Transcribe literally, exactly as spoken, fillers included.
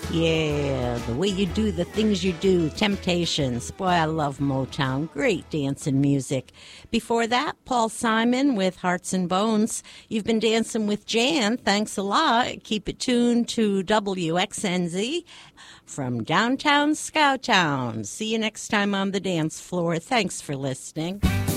Yeah, the way you do the things you do, Temptations. Boy, I love Motown. Great dancing music. Before that, Paul Simon with Hearts and Bones. You've been dancing with Jan. Thanks a lot. Keep it tuned to W X N Z from downtown Scowtown. See you next time on the dance floor. Thanks for listening.